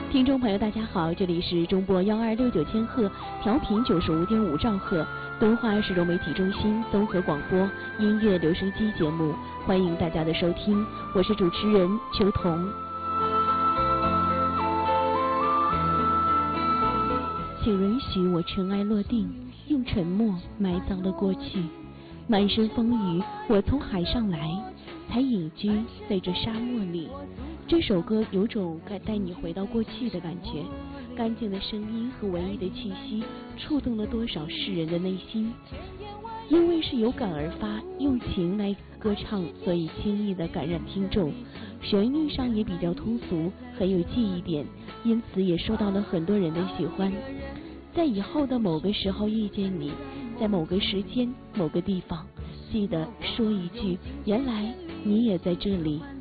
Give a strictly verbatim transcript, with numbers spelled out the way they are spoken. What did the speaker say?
听众朋友，大家好，这里是中波幺二六九千赫，调频九十五点五兆赫，敦化市融媒体中心综合广播音乐留声机节目，欢迎大家的收听，我是主持人秋彤。请允许我尘埃落定，用沉默埋葬了过去。满身风雨，我从海上来，才隐居在这沙漠里。这首歌有种该带你回到过去的感觉，干净的声音和文艺的气息，触动了多少世人的内心。因为是有感而发，用情来歌唱，所以轻易的感染听众。旋律上也比较通俗，很有记忆点，因此也受到了很多人的喜欢。在以后的某个时候遇见你，在某个时间某个地方，记得说一句，原来你也在这里。